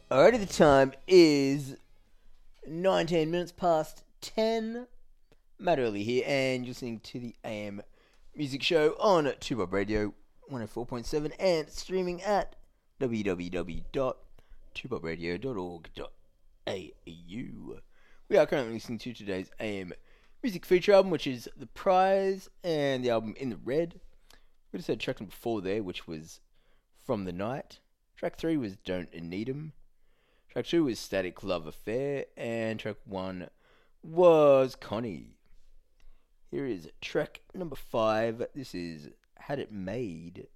Alrighty, the time is 19 minutes past 10. Matt Early here, and you're listening to the AM Music Show on Tubop Radio 104.7 and streaming at www.tubopradio.org.au. We are currently listening to today's AM Music feature album, which is The Prize, and the album In the Red. We just had track number 4 there, which was From the Night. Track 3 was Don't Need 'Em. Track 2 was Static Love Affair, and track 1 was Connie. Here is track number 5. This is Had It Made.